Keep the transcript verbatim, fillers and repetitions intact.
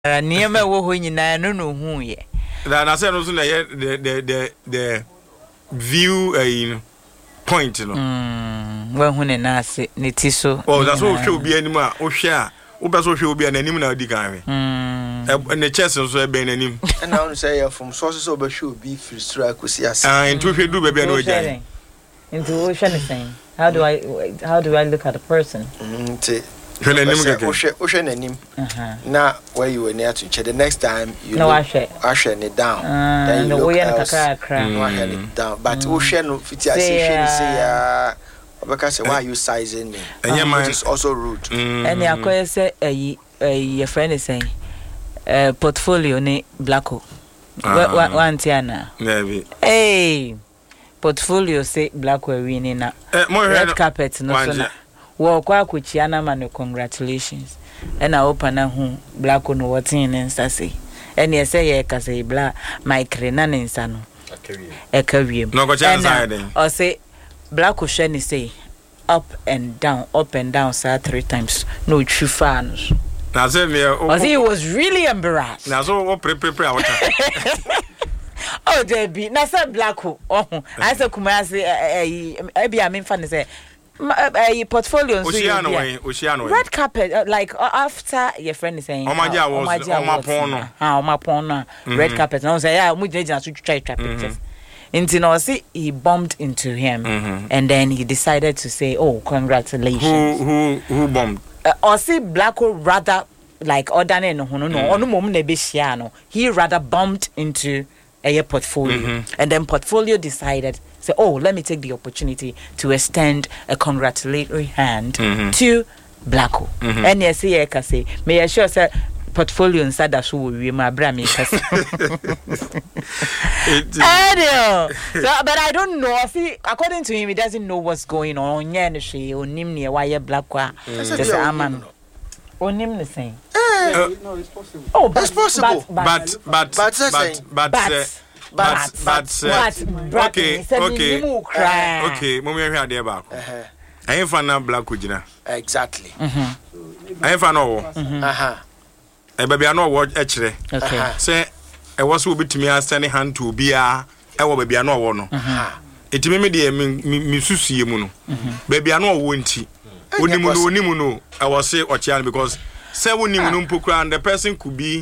Niema wo ho nyina no no hu ye. Na na say no so na the the the the view uh, point no. Mm, when hu ne na ase ne ti so. Oh, that's what show be anim a wo hwe a wo be so hwe obi a nanim na odi kan we. Mm. Ne chest so e be nanim. And now say from sources of show be free stra kusi ase. Ah, into hwe du be be na ojan. Into what shall I say? How do I how do I look at a person? Mm. Hwe nanim keke. O hwe o hwe nanim. Uh-huh. Na where you were near to check the next time you no, look, I I share it down. Uh, then you no, look we else. Mm. No, I held it down. But o hwe no fit ya say say because why are you sizing me? Um, which is also rude. Mm. And ya ko say eh eh your friend is saying eh portfolio ni Blacko. What one tiana? Maybe. Hey. Portfolio say Blacko winning na. Eh, red carpet no so na. Wo kwa kuchiana ma no congratulations. And I open na hu Blacko no what in nsa say. And you say ye ka say bla my krena nsa no. E ka wiem. No go chance side. Or say Blacko sheni say up and down, up and down, sir, three times. No true fans. Now say me. I think he was really embarrassed. Now so what pre pre pre Oh, Debbie. Now say Blacko. Oh, I say Kumasi. Eh, eh, eh. I mean, funny say. A portfolio. Oceano, Oceano. Red carpet, uh, like uh, after your friend is saying. Oh my God, was on my porno. Ah, on my porno. Red carpet. And I say, yeah, we just to try to pictures. Into no, see, he bumped into him, mm-hmm. and then he decided to say, "Oh, congratulations." Who who who bumped? Uh, or see, Blacko rather like ordinary no no no no no no. He rather bumped into a portfolio, mm-hmm. and then portfolio decided say, "Oh, let me take the opportunity to extend a congratulatory hand mm-hmm. to Blacko." Mm-hmm. And yes, I can say, may I sure say. Portfolio inside that show we my bra me so but I don't know if he, according to him he doesn't know what's going on yeah no she onim ne why Blacko just aman onim ne saying no it's possible oh but, it's possible but but but but but but but okay okay okay mo me hwe ade ba ko ayin fa na Blacko gina exactly mhm ayin fa no wo aha e baby ano wo e kire okay say e wo so obitimi asane hand to bia e wo baby ano wo no etimi me de mi susuye mu no baby ano wo nti onimu no onimu no I was say ochian because say wonimu no mpokura and the person could be